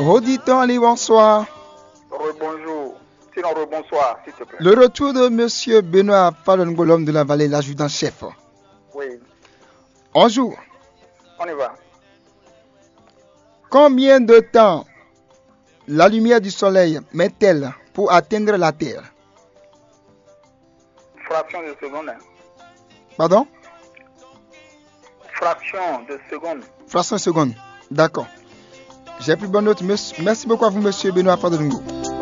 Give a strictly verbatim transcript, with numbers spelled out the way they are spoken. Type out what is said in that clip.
Redis-toi, allez, bonsoir. Rebonjour. Sinon, rebonsoir, s'il te plaît. Le retour de monsieur Benoît Falongo, l'homme de la vallée, l'adjudant-chef. Oui, Bonjour. on y va. Combien de temps la lumière du soleil met-elle pour atteindre la terre? Fraction de seconde. hein. Pardon? Fraction de seconde. Fraction de seconde. D'accord. J'ai pris bonne note. Merci beaucoup à vous, monsieur Benoît Falongo.